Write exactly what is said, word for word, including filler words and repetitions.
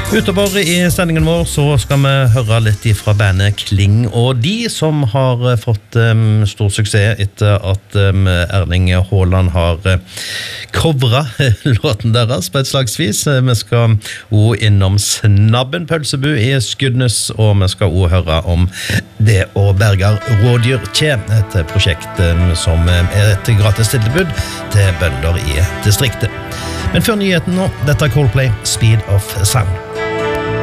Utover i sendingen vår så skal vi høre litt fra bandet Kling, og de som har fått um, stor suksess etter at um, Erling Haaland har uh, covret låten deres på et slags vis. Vi skal også innom Snabben Pølsebu i Skudenes, og vi skal også høre om det å berge rådyr Kje, et prosjekt um, som er et gratis tilbud til bønder i distriktet. Men før nyheten nå, dette er Coldplay, Speed of Sound.